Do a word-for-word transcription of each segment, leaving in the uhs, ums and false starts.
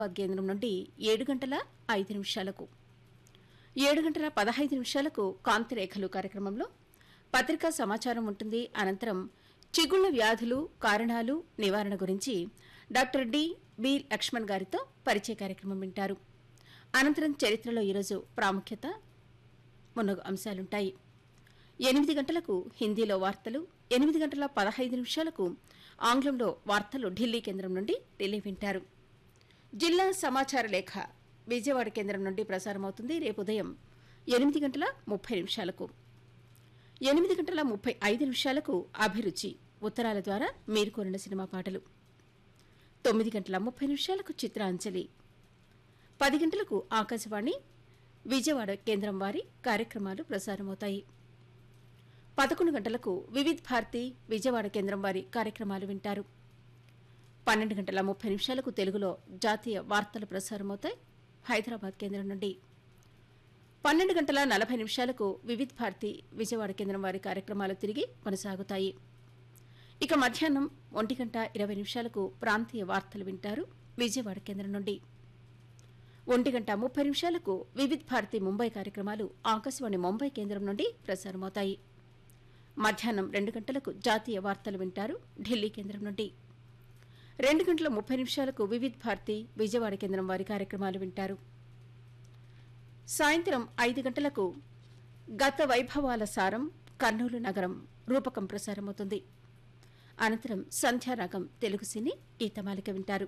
కేంద్రం నుండి ఏడు గంటల ఐదు నిమిషాలకు ఏడు గంటల పదహైదు నిమిషాలకు కాంతిరేఖలు కార్యక్రమంలో పత్రికా సమాచారం ఉంటుంది. అనంతరం చిగుళ్ల వ్యాధులు కారణాలు నివారణ గురించి డాక్టర్ డి బి లక్ష్మణ్ గారితో పరిచయ కార్యక్రమం వింటారు. అనంతరం చరిత్రలో ఈరోజు ప్రాముఖ్యత మున్నగు అంశాలుంటాయి. ఎనిమిది గంటలకు హిందీలో వార్తలు, ఎనిమిది గంటల పదహైదు నిమిషాలకు ఆంగ్లంలో వార్తలు ఢిల్లీ కేంద్రం నుండి ఢిల్లీ వింటారు. జిల్లా సమాచార లేఖ విజయవాడ కేంద్రం నుండి ప్రసారమవుతుంది. రేపు ఉదయం ఎనిమిది గంటల ముప్పై నిమిషాలకు ఎనిమిది గంటల ముప్పై ఐదు నిమిషాలకు అభిరుచి ఉత్తరాల ద్వారా మీరు కోరిన సినిమా పాటలు, తొమ్మిది గంటల ముప్పై నిమిషాలకు చిత్రాంజలి, పది గంటలకు ఆకాశవాణి విజయవాడ కేంద్రం వారి కార్యక్రమాలు ప్రసారమవుతాయి. పదకొండు గంటలకు వివిధ్ భారతి విజయవాడ కేంద్రం వారి కార్యక్రమాలు వింటారు. పన్నెండు గంటల ముప్పై నిమిషాలకు తెలుగులో జాతీయ వార్తలు ప్రసారమవుతాయి హైదరాబాద్ కేంద్రం నుండి. పన్నెండు గంటల నలభై నిమిషాలకు వివిధ్ భారతి విజయవాడ కేంద్రం వారి కార్యక్రమాలు తిరిగి కొనసాగుతాయి. ఇక మధ్యాహ్నం ఒంటి గంట ఇరవై నిమిషాలకు ప్రాంతీయ వార్తలు వింటారు విజయవాడ కేంద్రం నుండి. ఒంటి గంట ముప్పై నిమిషాలకు వివిధ్ భారతి ముంబై కార్యక్రమాలు ఆకాశవాణి ముంబై కేంద్రం నుండి ప్రసారమవుతాయి. మధ్యాహ్నం రెండు గంటలకు జాతీయ వార్తలు వింటారు ఢిల్లీ కేంద్రం నుండి. రెండు గంటల ముప్పై నిమిషాలకు వివిధ్ భారతి విజయవాడ కేంద్రం వారి కార్యక్రమాలు వింటారు. సాయంత్రం ఐదు గంటలకు గత వైభవాల సారం కర్నూలు నగరం రూపకం ప్రసారమవుతుంది. అనంతరం సంధ్యారాగం తెలుగు సినీ ఈతమాలిక వింటారు.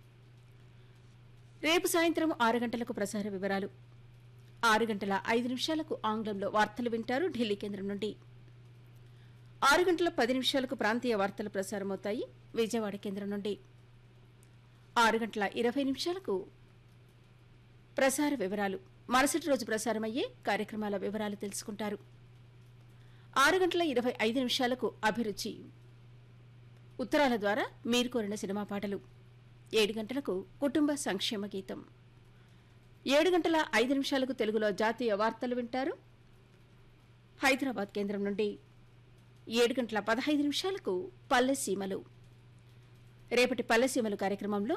రేపు సాయంత్రం ఆరు గంటలకు ప్రసార వివరాలు, ఆరు గంటల ఐదు నిమిషాలకు ఆంగ్లంలో వార్తలు వింటారు ఢిల్లీ కేంద్రం నుండి. ఆరు గంటల పది నిమిషాలకు ప్రాంతీయ వార్తలు ప్రసారమవుతాయి విజయవాడ కేంద్రం నుండి. ఆరు గంటల ఇరవై నిమిషాలకు ప్రసార వివరాలు, మరుసటి రోజు ప్రసారమయ్యే కార్యక్రమాల వివరాలు తెలుసుకుంటారు. ఆరు గంటల ఇరవై ఐదు నిమిషాలకు అభిరుచి ఉత్తరాల ద్వారా మీరు కోరిన సినిమా పాటలు, ఏడు గంటలకు కుటుంబ సంక్షేమ గీతం, ఏడు గంటల ఐదు నిమిషాలకు తెలుగులో జాతీయ వార్తలు వింటారు హైదరాబాద్ కేంద్రం నుండి. ఏడు గంటల పదహైదు నిమిషాలకు పల్లెసీమలు. రేపటి పల్లెసీమలు కార్యక్రమంలో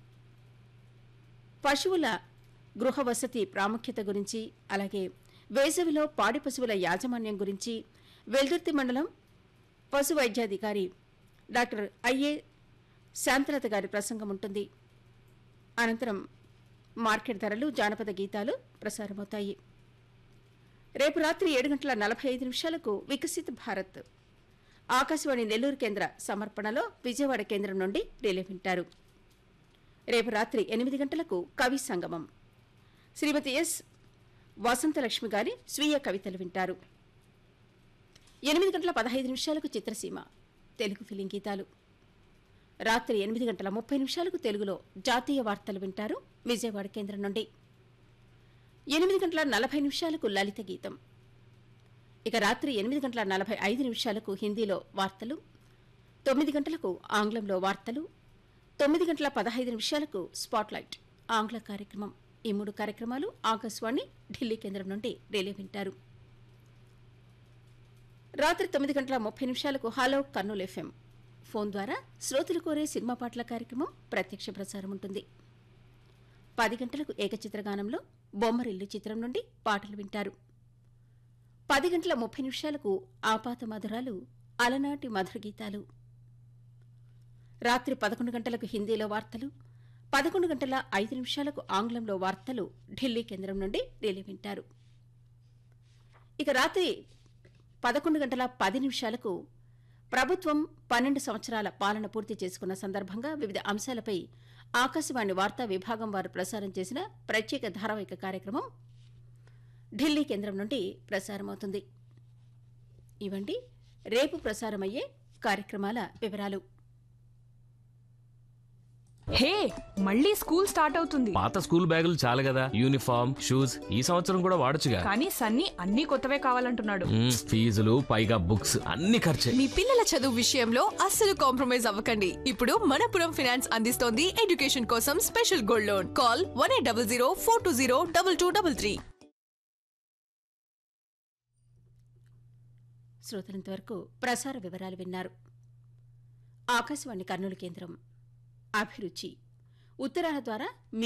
పశువుల గృహ వసతి ప్రాముఖ్యత గురించి, అలాగే వేసవిలో పాడి పశువుల యాజమాన్యం గురించి వెల్దుర్తి మండలం పశు వైద్యాధికారి డాక్టర్ ఐఏ శాంతలత గారి ప్రసంగం ఉంటుంది. అనంతరం మార్కెట్ ధరలు, జానపద గీతాలు ప్రసారమవుతాయి. రేపు రాత్రి ఏడు గంటల నలభై ఐదు నిమిషాలకు వికసిత్ భారత్ ఆకాశవాణి నెల్లూరు కేంద్ర సమర్పణలో విజయవాడ కేంద్రం నుండి రిలే వింటారు. రేపు రాత్రి ఎనిమిది గంటలకు కవి సంగమం శ్రీమతి ఎస్ వసంతలక్ష్మి గారి స్వీయ కవితలు వింటారు. ఎనిమిది గంటల పదహైదు నిమిషాలకు చిత్రసీమ తెలుగు ఫిలిం గీతాలు. రాత్రి ఎనిమిది గంటల ముప్పై నిమిషాలకు తెలుగులో జాతీయ వార్తలు వింటారు విజయవాడ కేంద్రం నుండి. ఎనిమిది గంటల నలభై నిమిషాలకు లలిత గీతం. ఇక రాత్రి ఎనిమిది గంటల నలభై ఐదు నిమిషాలకు హిందీలో వార్తలు, తొమ్మిది గంటలకు ఆంగ్లంలో వార్తలు, తొమ్మిది గంటల పదహైదు నిమిషాలకు స్పాట్లైట్ ఆంగ్ల కార్యక్రమం. ఈ మూడు కార్యక్రమాలు ఆకాశవాణి ఢిల్లీ కేంద్రం నుండి రిలే వింటారు. రాత్రి తొమ్మిది గంటల ముప్పై నిమిషాలకు హలో కర్నూలు ఎఫ్ఎం ఫోన్ ద్వారా శ్రోతలు కోరే సినిమా పాటల కార్యక్రమం ప్రత్యక్ష ప్రసారం ఉంటుంది. పది గంటలకు ఏకచిత్రగానంలో బొమ్మరిల్లు చిత్రం నుండి పాటలు వింటారు. పది గంటల ముప్పై నిమిషాలకు ఆపాత మధురాలు అలనాటి మధుర గీతాలు. రాత్రి పదకొండు గంటలకు హిందీలో వార్తలు, పదకొండు గంటల ఐదు నిమిషాలకు ఆంగ్లంలో వార్తలు ఢిల్లీ కేంద్రం నుండి రిలే వింటారు. ఇక రాత్రి పదకొండు గంటల పది నిమిషాలకు ప్రభుత్వం పన్నెండు సంవత్సరాల పాలన పూర్తి చేసుకున్న సందర్భంగా వివిధ అంశాలపై ఆకాశవాణి వార్తా విభాగం వారు ప్రసారం చేసిన ప్రత్యేక ధారావాహిక కార్యక్రమం ఢిల్లీ కేంద్రం నుండి ప్రసారమవుతుంది. ఇవండి రేపు ప్రసారమయ్యే కార్యక్రమాల వివరాలు. హే, మళ్ళీ స్కూల్ స్టార్ట్ అవుతుంది. పాత స్కూల్ బ్యాగులు చాలు కదా, యూనిఫామ్ షూస్ ఈ సంవత్సరం కూడా వాడొచ్చుగా. కానీ సన్నీ అన్ని కొత్తవే కావాలంటున్నాడు. మ్మ్, ఫీజులు పైగా బుక్స్ అన్ని ఖర్చే. మీ పిల్లల చదువు విషయంలో అస్సలు కాంప్రమైజ్ అవ్వకండి. ఇప్పుడు మనపురం ఫైనాన్స్ అందిస్తోంది ఎడ్యుకేషన్ కోసం special gold loan. Call one eight double zero four two zero double two double three. శ్రోతలంతవరకు ప్రసార వివరాలు విన్నారు. ఆకాశవాణి కర్నూలు కేంద్రం అభిరుచి ఉత్తరాల ద్వారా